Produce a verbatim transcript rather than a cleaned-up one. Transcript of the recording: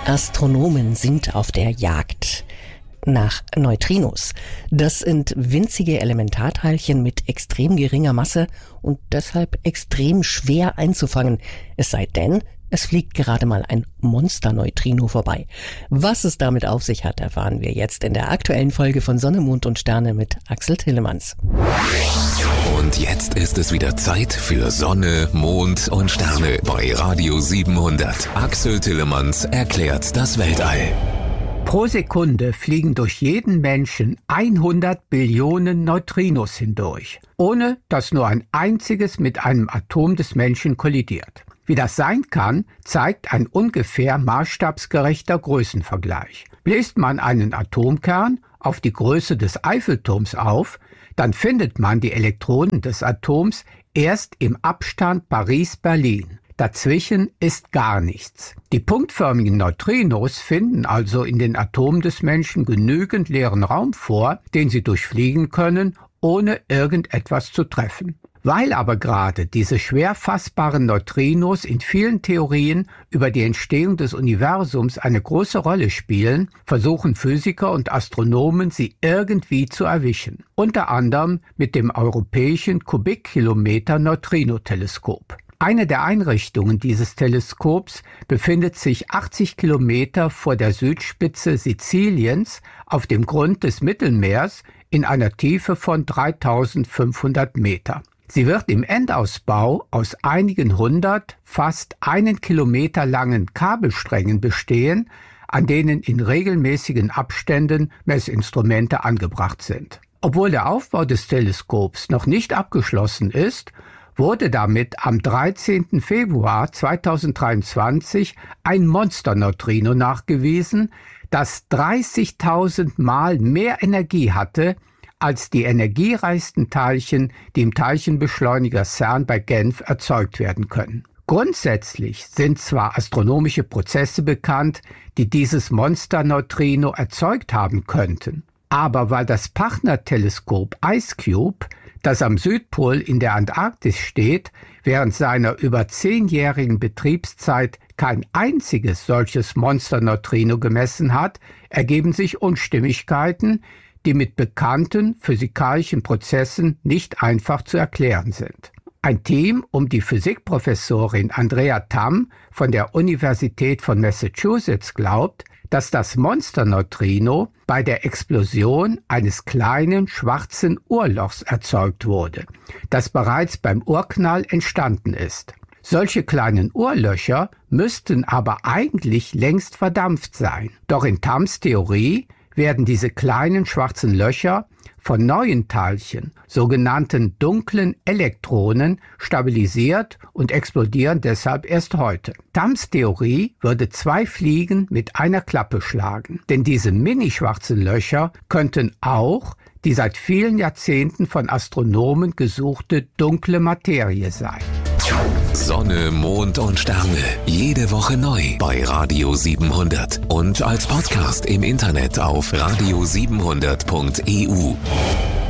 Astronomen sind auf der Jagd nach Neutrinos. Das sind winzige Elementarteilchen mit extrem geringer Masse und deshalb extrem schwer einzufangen. Es sei denn, es fliegt gerade mal ein Monster-Neutrino vorbei. Was es damit auf sich hat, erfahren wir jetzt in der aktuellen Folge von Sonne, Mond und Sterne mit Axel Tillemanns. Und jetzt ist es wieder Zeit für Sonne, Mond und Sterne bei Radio siebenhundert. Axel Tillemanns erklärt das Weltall. Pro Sekunde fliegen durch jeden Menschen hundert Billionen Neutrinos hindurch, ohne dass nur ein einziges mit einem Atom des Menschen kollidiert. Wie das sein kann, zeigt ein ungefähr maßstabsgerechter Größenvergleich. Bläst man einen Atomkern auf die Größe des Eiffelturms auf, dann findet man die Elektronen des Atoms erst im Abstand Paris-Berlin. Dazwischen ist gar nichts. Die punktförmigen Neutrinos finden also in den Atomen des Menschen genügend leeren Raum vor, den sie durchfliegen können, ohne irgendetwas zu treffen. Weil aber gerade diese schwer fassbaren Neutrinos in vielen Theorien über die Entstehung des Universums eine große Rolle spielen, versuchen Physiker und Astronomen, sie irgendwie zu erwischen. Unter anderem mit dem europäischen Kubikkilometer-Neutrino-Teleskop. Eine der Einrichtungen dieses Teleskops befindet sich achtzig Kilometer vor der Südspitze Siziliens auf dem Grund des Mittelmeers in einer Tiefe von dreitausendfünfhundert Meter. Sie wird im Endausbau aus einigen hundert, fast einen Kilometer langen Kabelsträngen bestehen, an denen in regelmäßigen Abständen Messinstrumente angebracht sind. Obwohl der Aufbau des Teleskops noch nicht abgeschlossen ist, wurde damit am dreizehnten Februar zweitausenddreiundzwanzig ein Monster-Neutrino nachgewiesen, das dreißigtausend Mal mehr Energie hatte als die energiereichsten Teilchen, die im Teilchenbeschleuniger CERN bei Genf erzeugt werden können. Grundsätzlich sind zwar astronomische Prozesse bekannt, die dieses Monster-Neutrino erzeugt haben könnten, aber weil das Partnerteleskop IceCube, das am Südpol in der Antarktis steht, während seiner über zehnjährigen Betriebszeit kein einziges solches Monster-Neutrino gemessen hat, ergeben sich Unstimmigkeiten, die mit bekannten physikalischen Prozessen nicht einfach zu erklären sind. Ein Team um die Physikprofessorin Andrea Tam von der Universität von Massachusetts glaubt, dass das Monster-Neutrino bei der Explosion eines kleinen schwarzen Urlochs erzeugt wurde, das bereits beim Urknall entstanden ist. Solche kleinen Urlöcher müssten aber eigentlich längst verdampft sein. Doch in Tams Theorie werden diese kleinen schwarzen Löcher von neuen Teilchen, sogenannten dunklen Elektronen, stabilisiert und explodieren deshalb erst heute. Tams Theorie würde zwei Fliegen mit einer Klappe schlagen, denn diese mini-schwarzen Löcher könnten auch die seit vielen Jahrzehnten von Astronomen gesuchte dunkle Materie sein. Sonne, Mond und Sterne. Jede Woche neu bei Radio siebenhundert. Und als Podcast im Internet auf radio siebenhundert punkt e u.